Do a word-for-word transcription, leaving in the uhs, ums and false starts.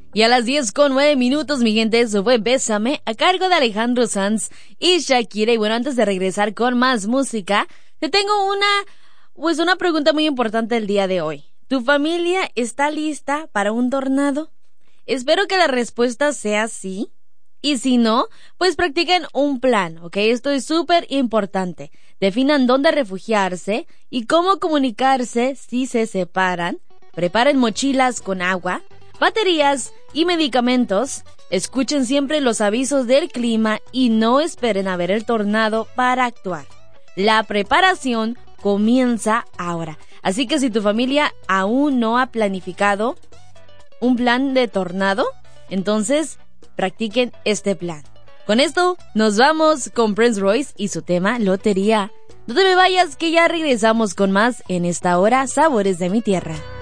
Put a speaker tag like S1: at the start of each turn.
S1: Y a las diez con nueve minutos, mi gente, eso fue Bésame, a cargo de Alejandro Sanz y Shakira. Y bueno, antes de regresar con más música, te tengo una, pues una pregunta muy importante el día de hoy. ¿Tu familia está lista para un tornado? Espero que la respuesta sea sí. Y si no, pues practiquen un plan, ¿ok? Esto es súper importante. Definan dónde refugiarse y cómo comunicarse si se separan. Preparen mochilas con agua, baterías y medicamentos. Escuchen siempre los avisos del clima y no esperen a ver el tornado para actuar. La preparación comienza ahora. Así que si tu familia aún no ha planificado un plan de tornado, entonces practiquen este plan. Con esto nos vamos con Prince Royce y su tema Lotería. No te me vayas, que ya regresamos con más en esta hora Sabores de mi Tierra.